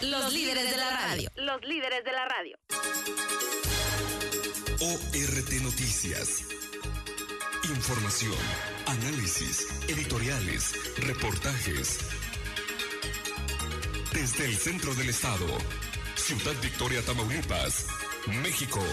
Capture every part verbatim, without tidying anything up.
Los líderes de la radio. Los líderes de la radio. O R T Noticias. Información, análisis, editoriales, reportajes. Desde el centro del estado, Ciudad Victoria, Tamaulipas, México.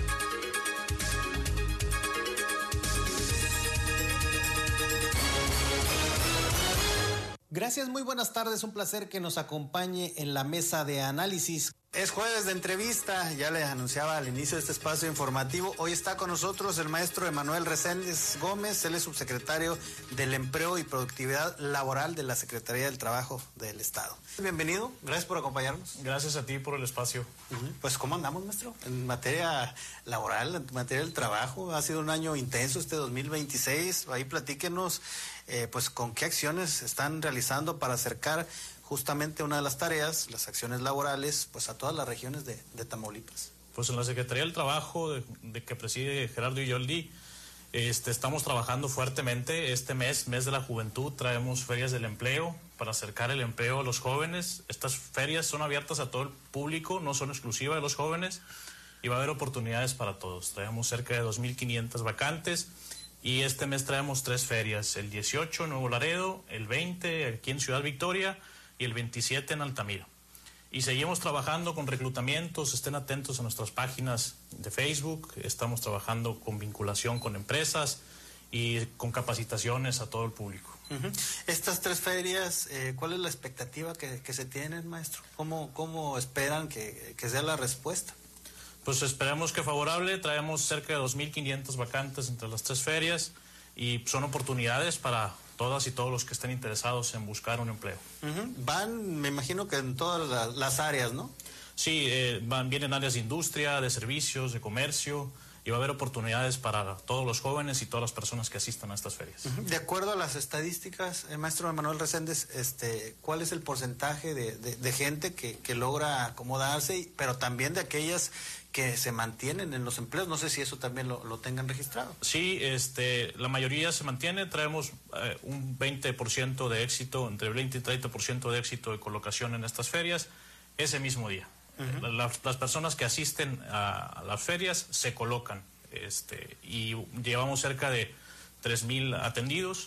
Gracias, muy buenas tardes, un placer que nos acompañe en la mesa de análisis. Es jueves de entrevista, ya les anunciaba al inicio de este espacio informativo. Hoy está con nosotros el maestro Emanuel Reséndez Gómez, él es subsecretario del Empleo y Productividad Laboral de la Secretaría del Trabajo del Estado. Bienvenido, gracias por acompañarnos. Gracias a ti por el espacio. Uh-huh. Pues, ¿cómo andamos, maestro? En materia laboral, en materia del trabajo, ha sido un año intenso este dos mil veintiséis. Ahí platíquenos, eh, pues, con qué acciones están realizando para acercar justamente una de las tareas, las acciones laborales, pues a todas las regiones de, de Tamaulipas. Pues en la Secretaría del Trabajo, de, de que preside Gerardo Iyoldi, este, estamos trabajando fuertemente. Este mes, mes de la juventud, traemos ferias del empleo para acercar el empleo a los jóvenes. Estas ferias son abiertas a todo el público, no son exclusivas de los jóvenes, y va a haber oportunidades para todos. Traemos cerca de dos mil quinientas vacantes, y este mes traemos tres ferias, el dieciocho en Nuevo Laredo, el veinte aquí en Ciudad Victoria, y el veintisiete en Altamira. Y seguimos trabajando con reclutamientos, estén atentos a nuestras páginas de Facebook, estamos trabajando con vinculación con empresas y con capacitaciones a todo el público. Uh-huh. Estas tres ferias, eh, ¿cuál es la expectativa que, que se tienen, maestro? ¿Cómo, cómo esperan que, que sea la respuesta? Pues esperemos que favorable, traemos cerca de dos mil quinientas vacantes entre las tres ferias y son oportunidades para todas y todos los que estén interesados en buscar un empleo. Uh-huh. Van, me imagino que en todas las, las áreas, ¿no? Sí, eh, van, vienen áreas de industria, de servicios, de comercio, y va a haber oportunidades para todos los jóvenes y todas las personas que asistan a estas ferias. Uh-huh. De acuerdo a las estadísticas, eh, maestro Emanuel Reséndez, este, ¿cuál es el porcentaje de, de, de gente que, que logra acomodarse, pero también de aquellas que se mantienen en los empleos? No sé si eso también lo, lo tengan registrado. Sí, este, la mayoría se mantiene. Traemos eh, un veinte por ciento de éxito, entre veinte y treinta por ciento de éxito de colocación en estas ferias ese mismo día. Uh-huh. la, las personas que asisten a, a las ferias se colocan, este, y llevamos cerca de tres mil atendidos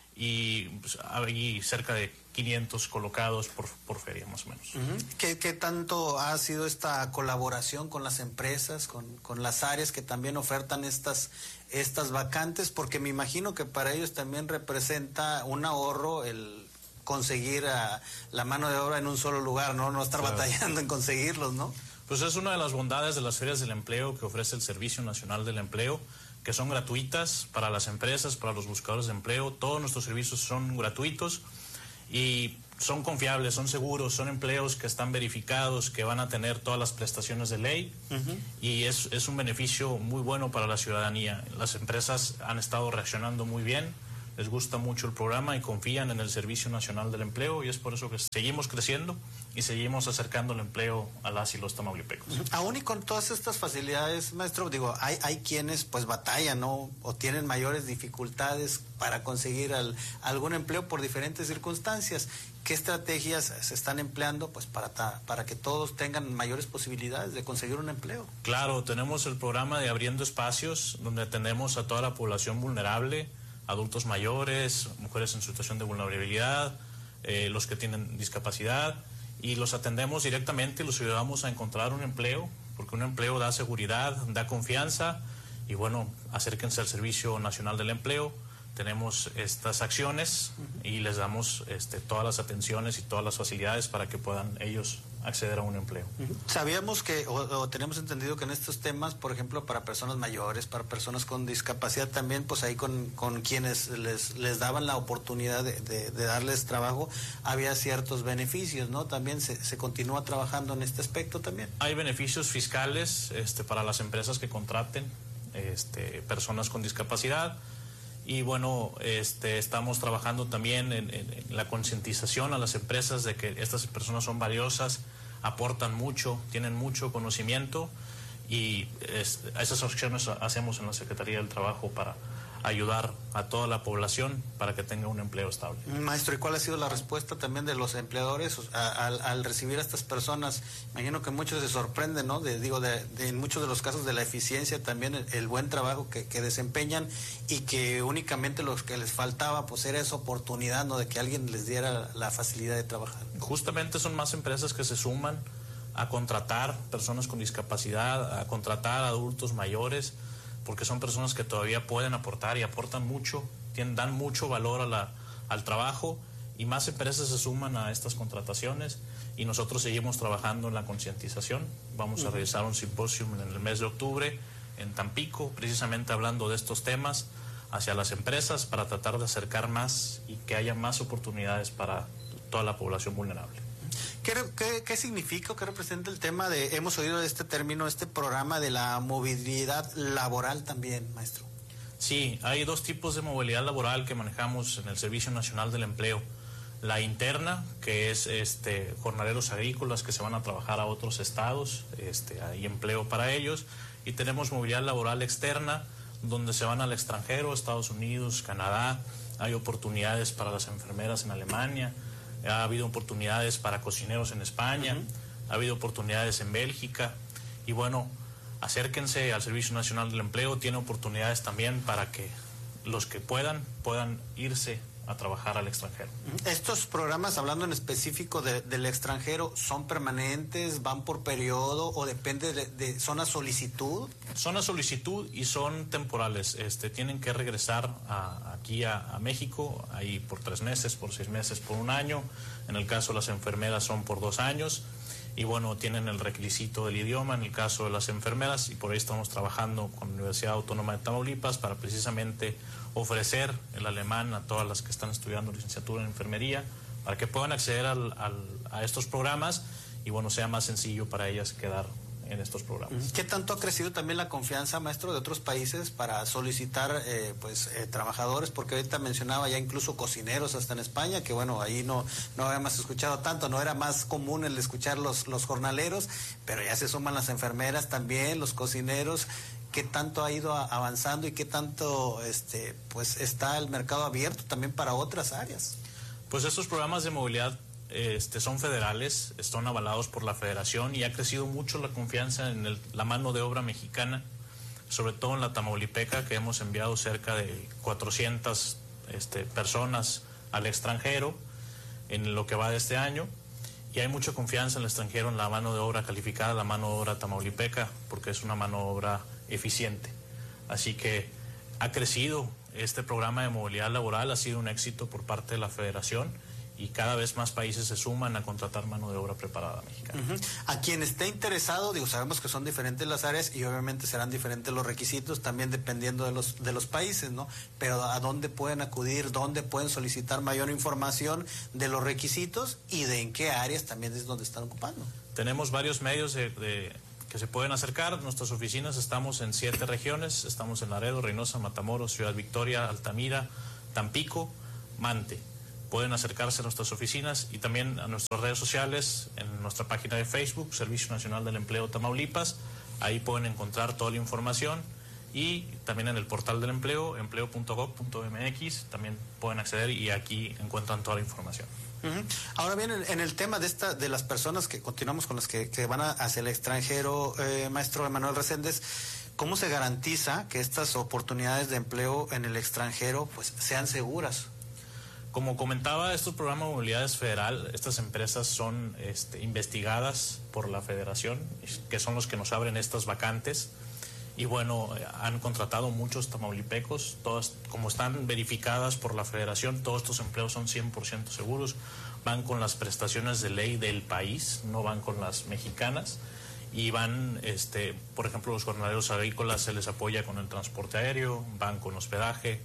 y, pues, hay cerca de quinientos colocados por, por feria, más o menos. Uh-huh. ¿Qué, ¿Qué tanto ha sido esta colaboración con las empresas, con, con las áreas que también ofertan estas, estas vacantes? Porque me imagino que para ellos también representa un ahorro el conseguir a la mano de obra en un solo lugar, ¿no? No estar claro. batallando en conseguirlos, ¿no? Pues es una de las bondades de las ferias del empleo que ofrece el Servicio Nacional del Empleo, que son gratuitas para las empresas, para los buscadores de empleo. Todos nuestros servicios son gratuitos y son confiables, son seguros, son empleos que están verificados, que van a tener todas las prestaciones de ley. Uh-huh. Y es, es un beneficio muy bueno para la ciudadanía. Las empresas han estado reaccionando muy bien, les gusta mucho el programa y confían en el Servicio Nacional del Empleo, y es por eso que seguimos creciendo y seguimos acercando el empleo a las y los tamaulipecos. Aún y con todas estas facilidades, maestro, digo, hay, hay quienes pues batallan, ¿no? O tienen mayores dificultades para conseguir al, algún empleo por diferentes circunstancias. ¿Qué estrategias se están empleando pues para, ta, para que todos tengan mayores posibilidades de conseguir un empleo? Claro, tenemos el programa de Abriendo Espacios, donde atendemos a toda la población vulnerable, adultos mayores, mujeres en situación de vulnerabilidad, eh, los que tienen discapacidad, y los atendemos directamente y los ayudamos a encontrar un empleo, porque un empleo da seguridad, da confianza, y bueno, acérquense al Servicio Nacional del Empleo. Tenemos estas acciones y les damos este, todas las atenciones y todas las facilidades para que puedan ellos acceder a un empleo. Sabíamos que, o, o tenemos entendido que en estos temas, por ejemplo, para personas mayores, para personas con discapacidad también, pues ahí con, con quienes les, les daban la oportunidad de, de, de darles trabajo, había ciertos beneficios, ¿no? También se, se continúa trabajando en este aspecto también. Hay beneficios fiscales este, para las empresas que contraten este, personas con discapacidad. Y bueno, este, estamos trabajando también en, en, en la concientización a las empresas de que estas personas son valiosas, aportan mucho, tienen mucho conocimiento, y es, esas acciones hacemos en la Secretaría del Trabajo para ayudar a toda la población para que tenga un empleo estable. Maestro, ¿y cuál ha sido la respuesta también de los empleadores al, al recibir a estas personas? Imagino que muchos se sorprenden, ¿no? De, digo, de, de, en muchos de los casos de la eficiencia también, el, el buen trabajo que, que desempeñan, y que únicamente lo que les faltaba pues era esa oportunidad, ¿no? De que alguien les diera la facilidad de trabajar. Justamente son más empresas que se suman a contratar personas con discapacidad, a contratar adultos mayores, porque son personas que todavía pueden aportar y aportan mucho, tienen, dan mucho valor a la, al trabajo, y más empresas se suman a estas contrataciones, y nosotros seguimos trabajando en la concientización. Vamos a realizar un simposio en el mes de octubre en Tampico, precisamente hablando de estos temas hacia las empresas, para tratar de acercar más y que haya más oportunidades para toda la población vulnerable. ¿Qué, qué, ¿Qué significa o qué representa el tema de, hemos oído de este término, este programa de la movilidad laboral también, maestro? Sí, hay dos tipos de movilidad laboral que manejamos en el Servicio Nacional del Empleo. La interna, que es este, jornaleros agrícolas que se van a trabajar a otros estados, este, hay empleo para ellos, y tenemos movilidad laboral externa, donde se van al extranjero, Estados Unidos, Canadá, hay oportunidades para las enfermeras en Alemania, ha habido oportunidades para cocineros en España, uh-huh. ha habido oportunidades en Bélgica, y bueno, acérquense al Servicio Nacional del Empleo, tiene oportunidades también para que los que puedan, puedan irse a trabajar al extranjero. ¿Estos programas, hablando en específico de, del extranjero, son permanentes, van por periodo o depende de, de son a solicitud? Son a solicitud y son temporales. Este, tienen que regresar a, aquí a, a México, ahí por tres meses, por seis meses, por un año. En el caso de las enfermeras son por dos años. Y bueno, tienen el requisito del idioma en el caso de las enfermeras, y por ahí estamos trabajando con la Universidad Autónoma de Tamaulipas para precisamente ofrecer el alemán a todas las que están estudiando licenciatura en enfermería, para que puedan acceder al, al, a estos programas y bueno, sea más sencillo para ellas quedar en estos programas. ¿Qué tanto ha crecido también la confianza, maestro, de otros países para solicitar eh, pues eh, trabajadores? Porque ahorita mencionaba ya incluso cocineros hasta en España, que bueno, ahí no, no habíamos escuchado tanto, no era más común el escuchar los, los jornaleros, pero ya se suman las enfermeras también, los cocineros. ¿Qué tanto ha ido avanzando y qué tanto este pues está el mercado abierto también para otras áreas? Pues estos programas de movilidad Este, son federales, están avalados por la federación, y ha crecido mucho la confianza en el, la mano de obra mexicana, sobre todo en la Tamaulipeca, que hemos enviado cerca de cuatrocientas este, personas al extranjero en lo que va de este año, y hay mucha confianza en el extranjero en la mano de obra calificada, la mano de obra tamaulipeca, porque es una mano de obra eficiente. Así que ha crecido este programa de movilidad laboral, ha sido un éxito por parte de la federación, y cada vez más países se suman a contratar mano de obra preparada mexicana. Uh-huh. A quien esté interesado, digo, sabemos que son diferentes las áreas y obviamente serán diferentes los requisitos, también dependiendo de los de los países, ¿no? Pero ¿a dónde pueden acudir? ¿Dónde pueden solicitar mayor información de los requisitos y de en qué áreas también es donde están ocupando? Tenemos varios medios de, de que se pueden acercar. Nuestras oficinas estamos en siete regiones, estamos en Laredo, Reynosa, Matamoros, Ciudad Victoria, Altamira, Tampico, Mante. Pueden acercarse a nuestras oficinas y también a nuestras redes sociales, en nuestra página de Facebook, Servicio Nacional del Empleo Tamaulipas. Ahí pueden encontrar toda la información, y también en el portal del empleo, empleo punto gob punto m x, también pueden acceder y aquí encuentran toda la información. Uh-huh. Ahora bien, en, en el tema de esta de las personas que continuamos con las que, que van a, hacia el extranjero, eh, maestro Emanuel Reséndez, ¿cómo se garantiza que estas oportunidades de empleo en el extranjero pues sean seguras? Como comentaba, estos programas de movilidad es federal. Estas empresas son este, investigadas por la federación, que son los que nos abren estas vacantes. Y bueno, han contratado muchos tamaulipecos, todas, como están verificadas por la federación, todos estos empleos son cien por ciento seguros, van con las prestaciones de ley del país, no van con las mexicanas, y van, este, por ejemplo, los jornaleros agrícolas se les apoya con el transporte aéreo, van con hospedaje,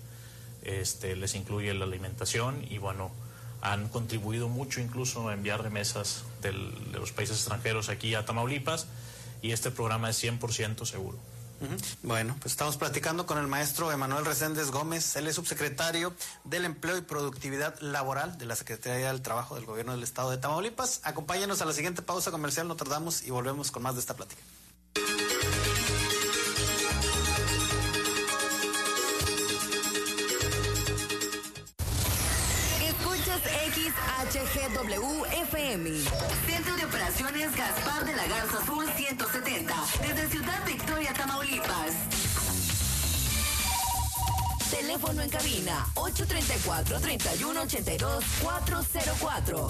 este, les incluye la alimentación, y bueno, han contribuido mucho incluso a enviar remesas del, de los países extranjeros aquí a Tamaulipas, y este programa es cien por ciento seguro. Bueno, pues estamos platicando con el maestro Emanuel Reséndez Gómez. Él es subsecretario del Empleo y Productividad Laboral de la Secretaría del Trabajo del Gobierno del Estado de Tamaulipas. Acompáñanos a la siguiente pausa comercial, no tardamos y volvemos con más de esta plática. Miami. Centro de Operaciones Gaspar de la Garza Sur ciento setenta, desde Ciudad Victoria, Tamaulipas. Teléfono en cabina ocho tres cuatro, tres uno ocho dos, cuatro cero cuatro.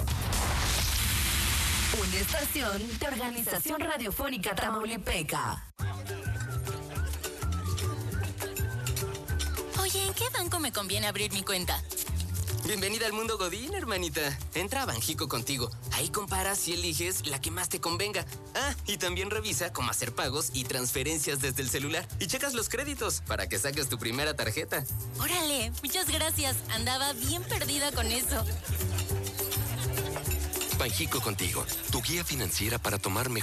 Una estación de Organización Radiofónica Tamaulipeca. Oye, ¿en qué banco me conviene abrir mi cuenta? Bienvenida al mundo Godín, hermanita. Entra a Banjico Contigo. Ahí comparas y eliges la que más te convenga. Ah, y también revisa cómo hacer pagos y transferencias desde el celular. Y checas los créditos para que saques tu primera tarjeta. Órale, muchas gracias. Andaba bien perdida con eso. Banjico Contigo, tu guía financiera para tomar mejor